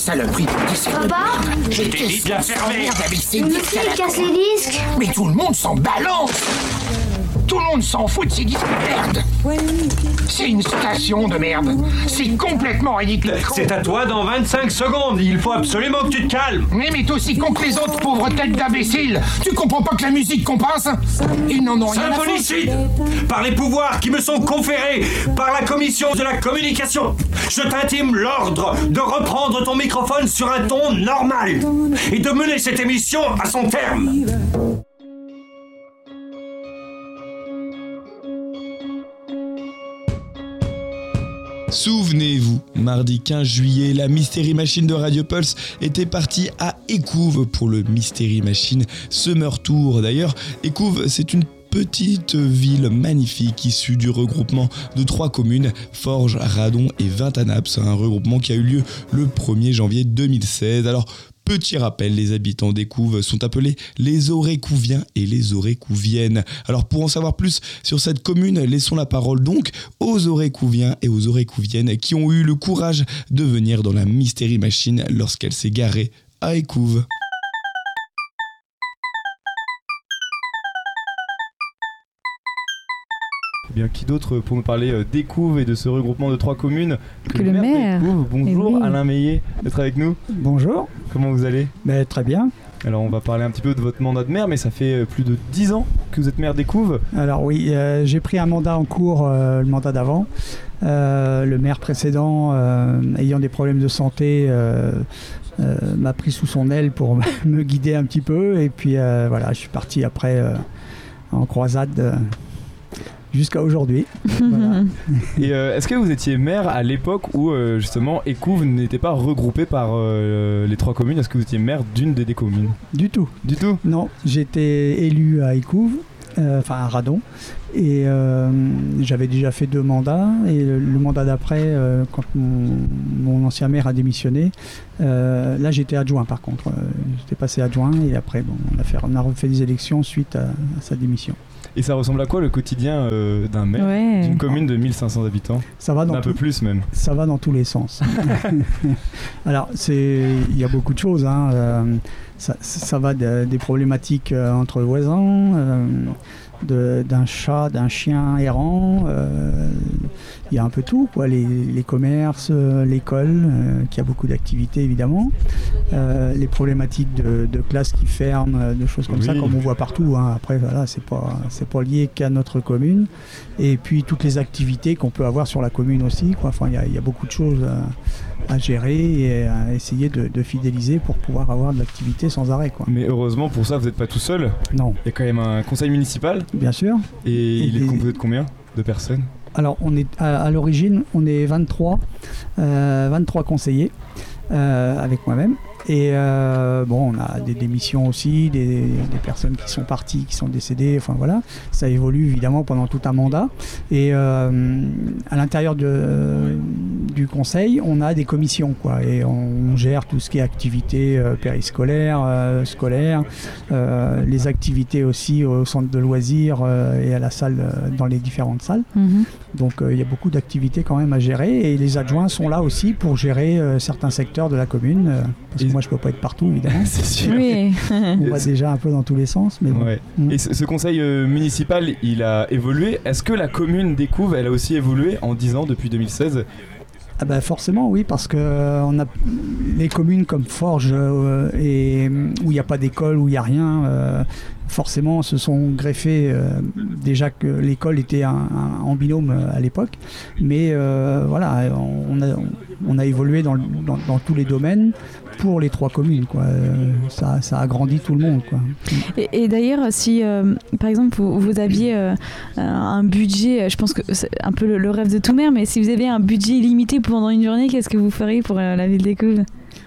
saloperie de disques. Papa ? Je t'ai dit de la fermer avec ces Le disques monsieur à la il casse con. les disques. Mais tout le monde s'en balance. Tout le monde s'en fout de ces disques de merde. C'est une station de merde. C'est complètement ridicule. C'est à toi dans 25 secondes. Il faut absolument que tu te calmes. Mais t'es aussi con que les autres, pauvres têtes d'imbéciles. Tu comprends pas que la musique qu'on passe, ils n'en ont rien à foutre. Symphonicide par les pouvoirs qui me sont conférés par la commission de la communication. Je t'intime l'ordre de reprendre ton microphone sur un ton normal et de mener cette émission à son terme. Souvenez-vous, mardi 15 juillet, la Mystery Machine de Radio Pulse était partie à Écouves pour le Mystery Machine Summer Tour. D'ailleurs, Écouves, c'est une petite ville magnifique issue du regroupement de 3 communes, Forges, Radon et Vintanaps, un regroupement qui a eu lieu le 1er janvier 2016. Alors, petit rappel, les habitants d'Écouves sont appelés les Aurécouviens et les Aurécouviennes. Alors pour en savoir plus sur cette commune, laissons la parole donc aux Aurécouviens et aux Aurécouviennes qui ont eu le courage de venir dans la Mystery Machine lorsqu'elle s'est garée à Écouves. Eh bien, qui d'autre pour nous parler d'Écouves et de ce regroupement de 3 communes que le maire d'Écouves. Bonjour, oui. Alain Meillet d'être avec nous. Bonjour. Comment vous allez ? Très bien. Alors on va parler un petit peu de votre mandat de maire, mais ça fait plus de 10 ans que vous êtes maire d'Écouves. Alors oui, j'ai pris un mandat en cours, le mandat d'avant. Le maire précédent, ayant des problèmes de santé, m'a pris sous son aile pour me guider un petit peu. Et puis voilà, je suis parti après en croisade jusqu'à aujourd'hui. Voilà. Et est-ce que vous étiez maire à l'époque où justement Écouves n'était pas regroupé par les 3 communes ? Est-ce que vous étiez maire d'une des communes ? Du tout. Du tout ? Non, j'étais élu à Écouves, enfin à Radon, et j'avais déjà fait 2 mandats, et le mandat d'après, quand mon ancien maire a démissionné, là j'étais adjoint par contre, j'étais passé adjoint, et après bon, on a refait des élections suite à sa démission. Et ça ressemble à quoi le quotidien d'un maire d'une commune de 1500 habitants ? Ça va un peu plus même. Ça va dans tous les sens. Alors, il y a beaucoup de choses. Hein. Ça va des problématiques entre voisins, d'un chat, d'un chien errant. Il y a un peu tout, quoi. Les commerces, l'école, qui a beaucoup d'activités évidemment. Les problématiques de classes qui ferment, de choses comme ça, comme on voit partout. Hein. Après, voilà, c'est pas lié qu'à notre commune. Et puis toutes les activités qu'on peut avoir sur la commune aussi, quoi. Enfin, il y a beaucoup de choses à gérer et à essayer de fidéliser pour pouvoir avoir de l'activité sans arrêt, quoi. Mais heureusement pour ça, vous n'êtes pas tout seul. Non. Il y a quand même un conseil municipal. Bien sûr. Et il est composé de combien de personnes ? Alors, on est à l'origine, on est 23 conseillers avec moi-même. Et bon, on a des démissions aussi, des personnes qui sont parties, qui sont décédées, enfin voilà. Ça évolue évidemment pendant tout un mandat. Et à l'intérieur du conseil, on a des commissions, quoi. Et on gère tout ce qui est activités périscolaires, scolaires, les activités aussi au centre de loisirs et à la salle, dans les différentes salles. Mm-hmm. Donc il y a beaucoup d'activités quand même à gérer. Et les adjoints sont là aussi pour gérer certains secteurs de la commune. Parce que moi, je peux pas être partout, évidemment. C'est sûr. Oui. On va déjà un peu dans tous les sens. Mais bon. Ouais. Et ce conseil municipal, il a évolué. Est-ce que la commune d'Écouves, elle a aussi évolué en 10 ans depuis 2016 ? Ah bah forcément oui, parce que on a les communes comme Forges et où il n'y a pas d'école, où il n'y a rien, forcément se sont greffés, déjà que l'école était en binôme à l'époque, mais voilà, on a évolué dans tous les domaines pour les 3 communes, quoi. Ça a agrandi tout le monde, quoi. Et d'ailleurs, si par exemple vous aviez un budget, je pense que c'est un peu le rêve de tout maire, mais si vous aviez un budget illimité pendant une journée, qu'est-ce que vous feriez pour la ville d'Écouves ?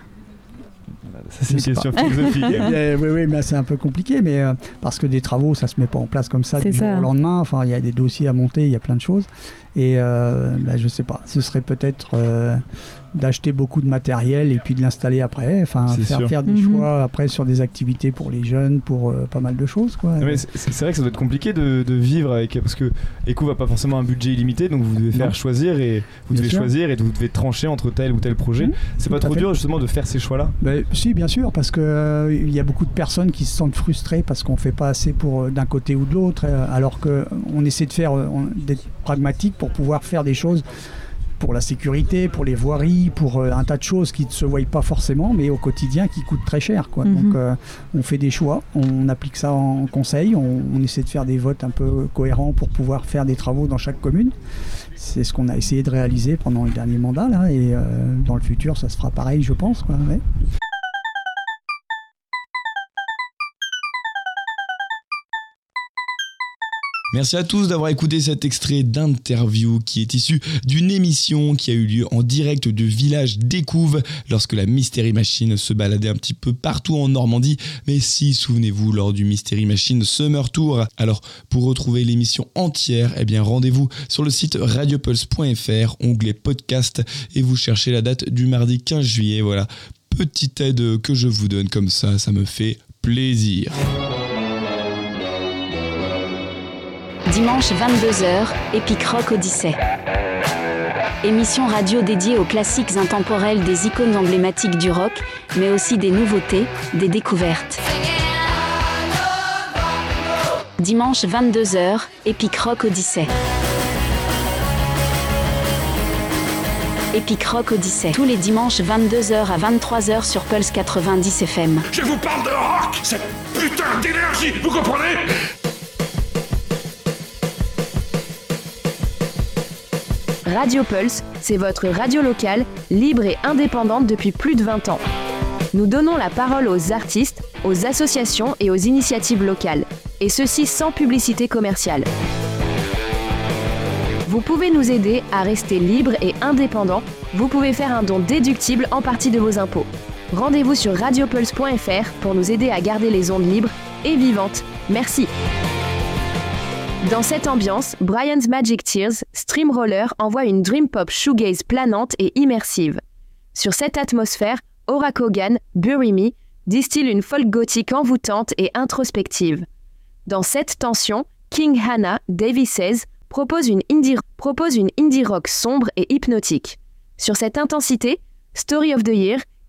Ça, c'est une question philosophique. Oui, mais c'est un peu compliqué, mais parce que des travaux, ça se met pas en place comme ça du jour au lendemain. Enfin, il y a des dossiers à monter, il y a plein de choses. Et je sais pas, ce serait peut-être d'acheter beaucoup de matériel et puis de l'installer après, enfin faire des choix après sur des activités pour les jeunes, pour pas mal de choses quoi. Mais c'est vrai que ça doit être compliqué de vivre avec, parce que ECOUV n'a pas forcément un budget illimité, donc vous devez faire choisir et vous devez trancher entre tel ou tel projet. C'est pas trop dur justement de faire ces choix-là? Si, bien sûr, parce que il y a beaucoup de personnes qui se sentent frustrées parce qu'on fait pas assez pour d'un côté ou de l'autre, alors que on essaie d'être pragmatique pour pouvoir faire des choses pour la sécurité, pour les voiries, pour un tas de choses qui ne se voient pas forcément, mais au quotidien qui coûtent très cher, quoi. Donc on fait des choix, on applique ça en conseil, on essaie de faire des votes un peu cohérents pour pouvoir faire des travaux dans chaque commune. C'est ce qu'on a essayé de réaliser pendant le dernier mandat, là, et dans le futur, ça se fera pareil, je pense, quoi, ouais. Merci à tous d'avoir écouté cet extrait d'interview qui est issu d'une émission qui a eu lieu en direct du village d'Écouves lorsque la Mystery Machine se baladait un petit peu partout en Normandie. Mais si, souvenez-vous, lors du Mystery Machine Summer Tour. Alors, pour retrouver l'émission entière, rendez-vous sur le site radiopulse.fr, onglet podcast, et vous cherchez la date du mardi 15 juillet. Voilà, petite aide que je vous donne comme ça me fait plaisir. Dimanche 22h, Epic Rock Odyssey. Émission radio dédiée aux classiques intemporels des icônes emblématiques du rock, mais aussi des nouveautés, des découvertes. Dimanche 22h, Epic Rock Odyssey. Epic Rock Odyssey. Tous les dimanches 22h à 23h sur Pulse 90 FM. Je vous parle de rock, cette putain d'énergie, vous comprenez ? Radio Pulse, c'est votre radio locale, libre et indépendante depuis plus de 20 ans. Nous donnons la parole aux artistes, aux associations et aux initiatives locales, et ceci sans publicité commerciale. Vous pouvez nous aider à rester libre et indépendant. Vous pouvez faire un don déductible en partie de vos impôts. Rendez-vous sur radiopulse.fr pour nous aider à garder les ondes libres et vivantes. Merci. Dans cette ambiance, Brian's Magic Tears, Streamroller envoie une dream pop shoegaze planante et immersive. Sur cette atmosphère, Aura Kogan, Bury Me, distille une folk gothique envoûtante et introspective. Dans cette tension, King Hannah, Davy Says, propose une indie rock sombre et hypnotique. Sur cette intensité, Story of the Year,